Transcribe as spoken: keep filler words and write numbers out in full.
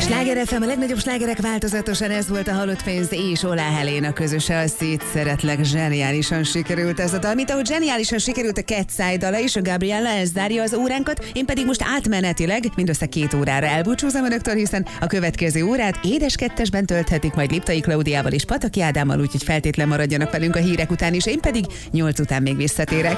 Sláger ef em, a legnagyobb slágerek változatosan, ez volt a Halott pénz és Olá Helena közöse, a Szétszeretlek, zseniálisan sikerült ez a dal, mint ahogy zseniálisan sikerült a Cat's dala is, a Gabriella, ez zárja az óránkat, én pedig most átmenetileg mindössze két órára elbúcsúzom önöktől, hiszen a következő órát édes kettesben tölthetik majd Liptai Klaudiával és Pataki Ádámmal, úgyhogy feltétlen maradjanak velünk a hírek után is, én pedig nyolc után még visszatérek.